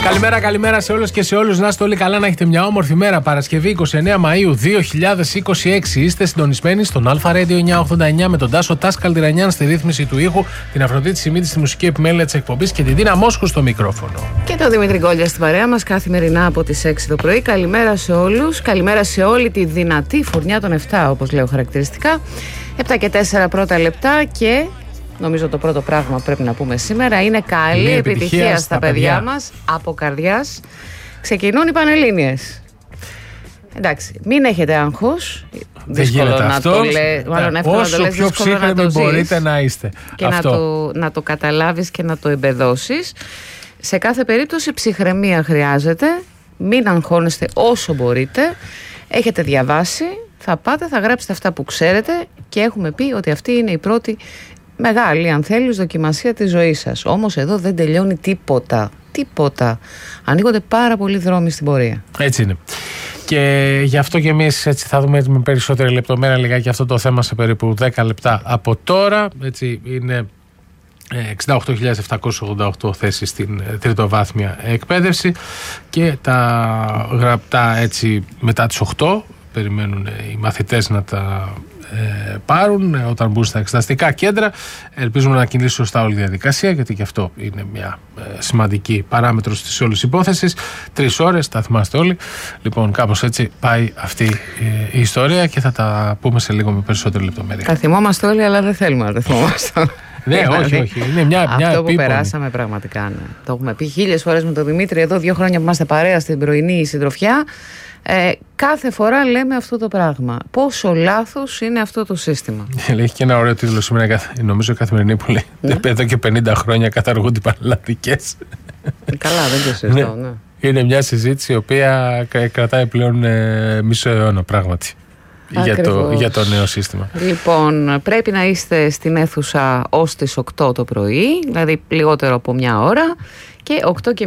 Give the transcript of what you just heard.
Καλημέρα σε όλους και σε όλους. Να είστε όλοι καλά, να έχετε μια όμορφη μέρα. Παρασκευή 29 Μαΐου 2026. Είστε συντονισμένοι στον Αλφα Radio 989 με τον Τάσο Τας Καλτιρανιάν στη ρύθμιση του ήχου, την Αφροδίτη Σιμίτη στη μουσική επιμέλεια της εκπομπής και την Δίνα Μόσχου στο μικρόφωνο. Και τον Δημήτρη Γκόλια στην παρέα μας καθημερινά από τις 6 το πρωί. Καλημέρα σε όλους. Καλημέρα σε όλη τη δυνατή φουρνιά των 7, όπως λέω χαρακτηριστικά. 7 και 4 πρώτα λεπτά και. Νομίζω το πρώτο πράγμα που πρέπει να πούμε σήμερα είναι καλή επιτυχία στα παιδιά μας από καρδιάς. Ξεκινούν οι Πανελλήνιες. Εντάξει, μην έχετε άγχος. Δύσκολο να το λες. Όσο πιο ψύχρεμοι μπορείτε να είστε. Και να το καταλάβεις και να το εμπεδώσεις. Σε κάθε περίπτωση ψυχραιμία χρειάζεται. Μην αγχώνεστε όσο μπορείτε. Έχετε διαβάσει, θα πάτε, θα γράψετε αυτά που ξέρετε και έχουμε πει ότι αυτή είναι η πρώτη μεγάλη, αν θέλεις, δοκιμασία της ζωής σας. Όμως εδώ δεν τελειώνει τίποτα. Ανοίγονται πάρα πολλοί δρόμοι στην πορεία. Έτσι είναι. Και γι' αυτό και εμείς έτσι θα δούμε με περισσότερη λεπτομέρεια λιγάκι αυτό το θέμα σε περίπου 10 λεπτά από τώρα. Έτσι είναι 68.788 θέσεις στην τριτοβάθμια εκπαίδευση και τα γραπτά έτσι μετά τις 8 περιμένουν οι μαθητές να τα πάρουν όταν μπουν στα εξεταστικά κέντρα. Ελπίζουμε να κινήσει σωστά όλη η διαδικασία, γιατί και αυτό είναι μια σημαντική παράμετρος της όλης υπόθεσης. 3 ώρες, τα θυμάστε όλοι. Λοιπόν, κάπως έτσι πάει αυτή η ιστορία και θα τα πούμε σε λίγο με περισσότερη λεπτομέρεια. Τα θυμόμαστε όλοι, αλλά δεν θέλουμε να τα θυμόμαστε. Ναι, όχι. Είναι μια αυτό επίπονη. Που περάσαμε πραγματικά. Ναι. Το έχουμε πει 1000 φορές με τον Δημήτρη εδώ, 2 χρόνια που είμαστε παρέα στην πρωινή συντροφιά. Κάθε φορά λέμε αυτό το πράγμα. Πόσο λάθος είναι αυτό το σύστημα. Έχει και ένα ωραίο τίτλο σήμερα, νομίζω καθημερινή, που λέει εδώ και 50 χρόνια καταργούνται οι πανελλαδικές. Καλά, δεν το συζητώ. Ναι. Είναι μια συζήτηση η οποία κρατάει πλέον μισό αιώνα πράγματι. Για το νέο σύστημα. Λοιπόν, πρέπει να είστε στην αίθουσα ως τις 8 το πρωί, δηλαδή λιγότερο από μια ώρα, και 8 και